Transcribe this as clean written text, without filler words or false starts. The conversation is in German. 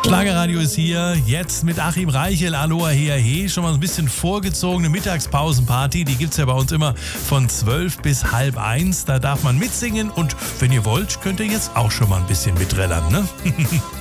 Schlagerradio ist hier, jetzt mit Achim Reichel, Aloha Hea He, schon mal ein bisschen vorgezogene Mittagspausenparty, die gibt's ja bei uns immer von 12 bis 12:30, da darf man mitsingen und wenn ihr wollt, könnt ihr jetzt auch schon mal ein bisschen mitrellern, ne?